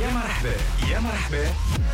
يا مرحبا يا مرحبا.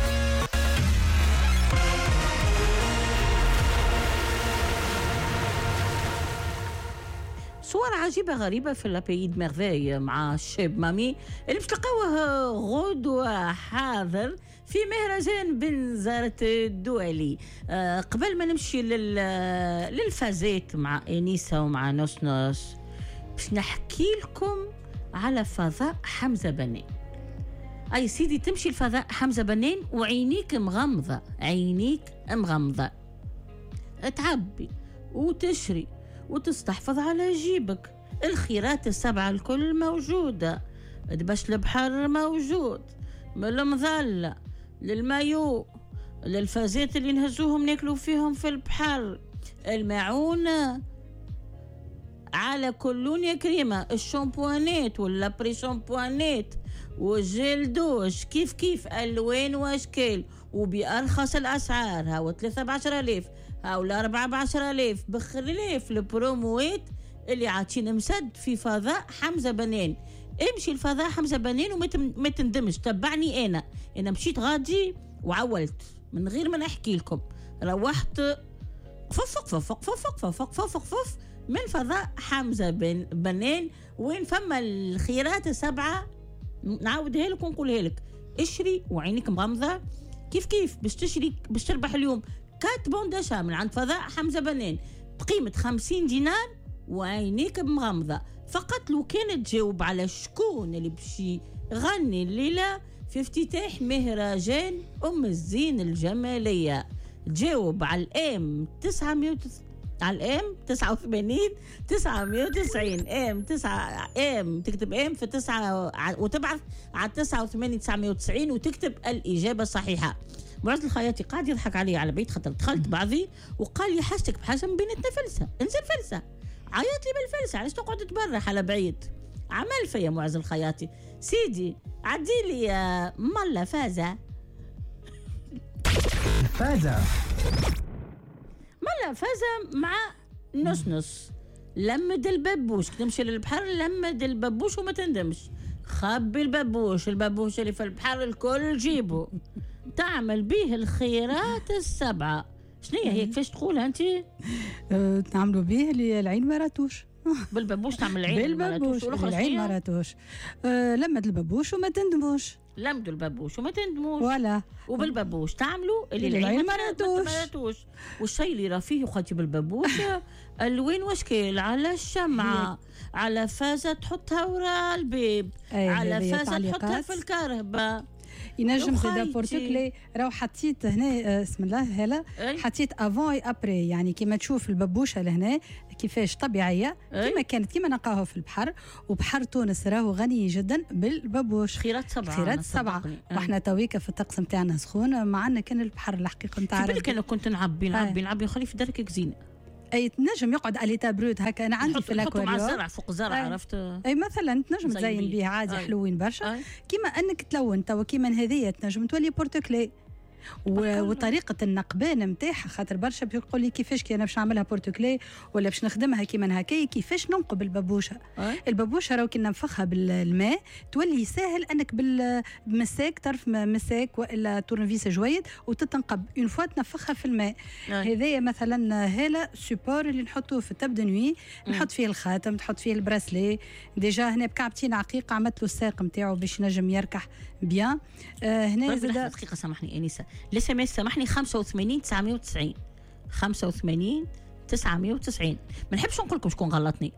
صور عجيبة غريبة في لابيد ميرفي مع الشاب مامي اللي باش تلقاوه غدوة حاضر في مهرجان بنزرت الدولي. قبل ما نمشي للفازات مع انيسة ومع نص باش نحكي لكم على فضاء حمزة بنين. اي سيدي تمشي الفضاء حمزة بنين وعينيك مغمضة، عينيك مغمضة، تعبي وتشري وتستحفظ على جيبك. الخيرات السبعة الكل موجودة، دبش البحر موجود، من المظلة للمايو للفازات اللي نهزوهم ناكلوا فيهم في البحر، المعونة على كلون يا كريمة، الشامبوانات ولا بري شامبوانات والجيل دوش كيف ألوان واشكال وبأرخص الأسعار. هاو 3 ب10,000 هاو 4 ب10,000 بخلاف البروموات اللي عاطين مسد في فضاء حمزة بنين. امشي الفضاء حمزة بنين وما تندمش. تبعني أنا مشيت غادي وعولت من غير ما نحكي لكم، روحت فوق من فضاء حمزة بنين وين فما الخيرات السبعة. نعاودها لك ونقولها لك، اشري وعينيك مغمضة. كيف باش تشري باش تربح اليوم 4 بونداشا من عند فضاء حمزة بنين بقيمة 50 دينار وعينيك مغمضة. فقط لو كان تجاوب على شكون اللي باش يغني الليلة في افتتاح مهرجان الزين الجمالية، تجاوب على الام 900 على الام 89 990 ام 9 ام، تكتب ام في 9 وتبعث على 89 990 وتكتب الإجابة الصحيحة. معز الخياطي قاعد يضحك علي على بعيد خاطر دخلت بعضي وقال لي حاجتك بحاجة من بينتنا فلسة، انزل فلسة، عيط لي بالفلسة علاش تقعد تبرح على بعيد. عمل فيا معز الخياطي. سيدي عدي لي يا ملا فازة ملا فازة مع نص لمد البابوش. تمشي للبحر لمد البابوش وما تندمش، خبي البابوش اللي في البحر الكل جيبه، تعمل به الخيرات السبعة. شنو هي كيفاش تقولها انت؟ نعملوا به العين ما راتوش. بالبابوش تعمل العين ما راتوش العين ما راتوش. لمد البابوش وما تندموش، لمدوا البابوش وما تندموش ولا وبالبابوش تعملوا اللي العين ما راتوش. والشيء اللي راه فيه خاطي بالبابوش الوين واشكال، على الشمعة، على فازة تحطها وراء الباب، على فازة تحطها في الكهرباء. ينجم زاده بورتوكلي راهو حطيت هنا بسم الله هلا حطيت افون اي ابري، يعني كيما تشوف الببوشه لهنا كيفاش طبيعيه كيما كانت كيما نلقاوها في البحر. وبحر تونس راهو غني جدا بالببوش، خيرات سبعه. واحنا تويكا في الطقس نتاعنا سخون، معنا كان البحر الحقيقه نتاع في بالك انا كنت نعبي خلي في دارك كزينه. اي تنجم يقعد على تابروت هكا. انا عندي في الاكواريوم مع الزرع فوق الزرع عرفت. اي مثلا تنجم تزين بيه عادي حلوين برشا. كيما انك تلون توا كيما هذيا تنجم تولي بورتوكلي. وطريقه النقبان نتاعها خاطر برشا بيقول لي كيفاش كي انا باش نعملها بورتوكلي ولا باش نخدمها كيما هكايا كيفاش ننقب البابوشه. البابوشه راهو كي ننفخها بالماء تولي ساهل انك بالمساك طرف مساك ولا تورنفيس جويد وتتنقب اون فوا تنفخها في الماء. هذايا مثلا هاله سوبور اللي نحطوه في التاب دو نوي، نحط فيه الخاتم، نحط فيه البراسلي. ديجا هنا بكعبتين عقيقه عملت له الساق نتاعو باش نجم يركح بيان. هنا زاد دقيقه سامحني انيسه لسه ما سامحني 85 990 85 990 ما نحبش نقول لكم شكون غلطني.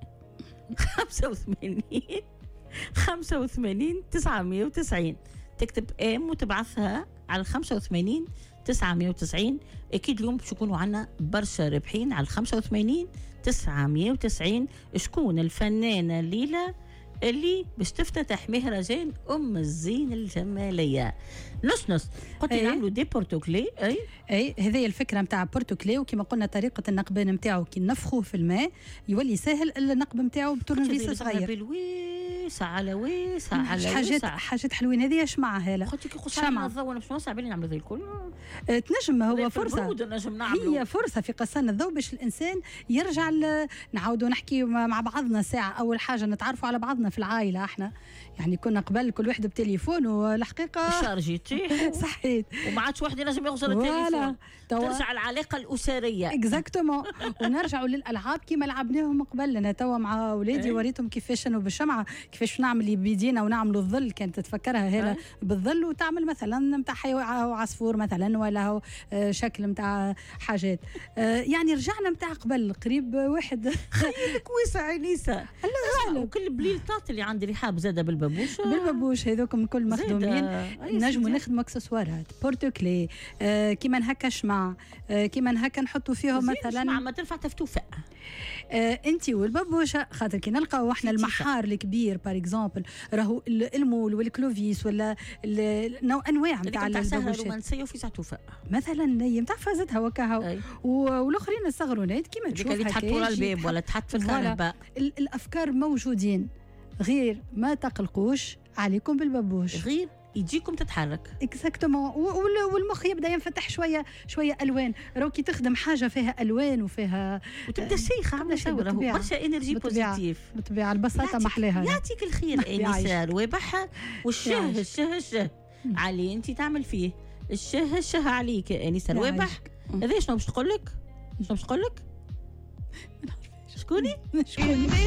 85 990 تكتب ام وتبعثها على 85 990. اكيد اليوم باش يكونوا عندنا برشا ربحين على 85 990. شكون الفنانه ليلى اللي باش تفتتح مهرجان الزين الجماليه؟ نص قلت نعملوا دي بورتوكلي. اي هذه الفكره نتاع بورتوكلي، وكما قلنا طريقه النقبان نتاعو كي نفخوه في الماء يولي ساهل النقب نتاعو بتورنفيس صغير. بالويل واسع على واسع على واسع. حاجات حلوين. هذه اش معها هلا قلت لك شمعة الضوء. انا مش نوسع بالي نعمل ذي الكل. تنجم، هو فرصه، هي فرصه في قصان الضوء باش الانسان يرجع نعاودوا نحكي مع بعضنا ساعه. اول حاجه نتعرفوا على بعضنا في العائله. احنا يعني كنا قبل كل واحد بتليفون، والحقيقه شارجي يطيح صحيت، وما عادش واحد لازم يغسل التليفون. ترجع العلاقه الاسريه اكزاكتومون. ونرجعوا للالعاب كيما لعبناهم قبل. انا توا مع اولادي وريتهم كيفاش انه بالشمعه كيفاش نعمل بيدينا ونعملوا الظل. كانت تتفكرها هنا بالظل، وتعمل مثلا نتاع عصفور مثلا، ولا شكل نتاع حاجات. يعني رجعنا نتاع قبل قريب واحد. خليك واسع نيسا. وكل بليلطات اللي عندي رحاب زاده بالبابوش هذوكم الكل مخدومين. نجموا نخدموا اكسسوارات بورتوكلي كيما هكا شمع، كيما هكا نحطوا فيهم مثلا ما ترفع تفتوفه. انت والبابوشه، خاطر كي نلقاو احنا المحار الكبير بار اكزومبل راهو المول والكلوفيس ولا انواع نتاع البابوشات رومانسيه وفي ساعتوفه مثلا نتاع فازتها وكاها. والاخرين الصغرونات كيما تشوف هكا تحط ورا الباب ولا تحط في الكهرباء. الافكار موجودين، غير ما تقلقوش عليكم بالبابوش، غير يجيكم تتحرك. اكزاكتومون. والمخ يبدا ينفتح شويه شويه الوان. راهو كي تخدم حاجه فيها الوان وفيها وتبدا شيخه عامله ثوره، برشا انرجي بوزيتيف. بالطبيعه البساطه محلاها. يعطيك الخير انسه روابح. والشه علي انت تعمل فيه الشه عليك انسه روابح. هذا شنو باش تقول لك؟ شكوني؟